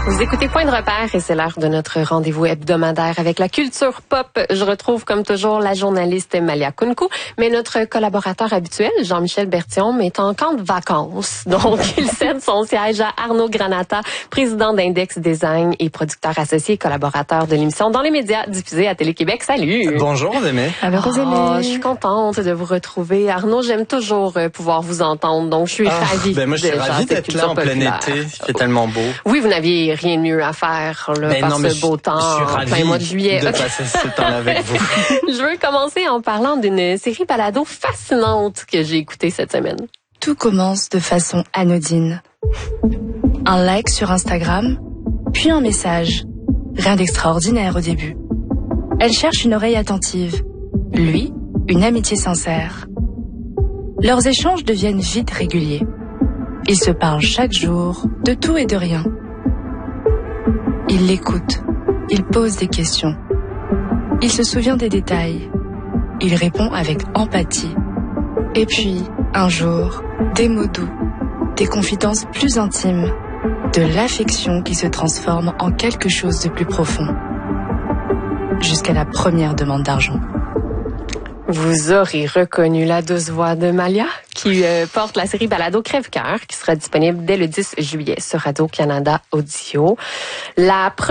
Vous écoutez Point de repère et c'est l'heure de notre rendez-vous hebdomadaire avec la culture pop. Je retrouve comme toujours la journaliste Malia Kounkou, mais notre collaborateur habituel, Jean-Michel Berthiaume, est en camp de vacances. Donc, il cède son siège à Arnaud Granata, président d'Index Design et producteur associé et collaborateur de l'émission Dans les médias diffusée à Télé-Québec. Salut! Bonjour, Rosemée. Je suis contente de vous retrouver. Arnaud, j'aime toujours pouvoir vous entendre, donc je suis ravie. Moi, je suis ravie d'être là en plein été. C'est tellement beau. Oui, vous n'aviez rien de mieux à faire là, ce beau temps, plein mois de juillet. De passer ce temps-là avec vous. Je veux commencer en parlant d'une série balado fascinante que j'ai écoutée cette semaine. Tout commence de façon anodine. Un like sur Instagram, puis un message. Rien d'extraordinaire au début. Elle cherche une oreille attentive. Lui, une amitié sincère. Leurs échanges deviennent vite réguliers. Ils se parlent chaque jour, de tout et de rien. Il l'écoute. Il pose des questions. Il se souvient des détails. Il répond avec empathie. Et puis, un jour, des mots doux, des confidences plus intimes, de l'affection qui se transforme en quelque chose de plus profond. Jusqu'à la première demande d'argent. Vous aurez reconnu la douce voix de Malia qui porte la série balado Crève-cœur qui sera disponible dès le 10 juillet sur Radio-Canada Audio.